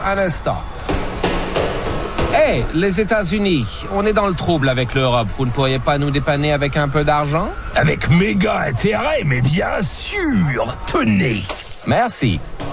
Un instant. Hey, les États-Unis, on est dans le trouble avec l'Europe. Vous ne pourriez pas nous dépanner avec un peu d'argent? Avec méga intérêt, mais bien sûr. Tenez. Merci.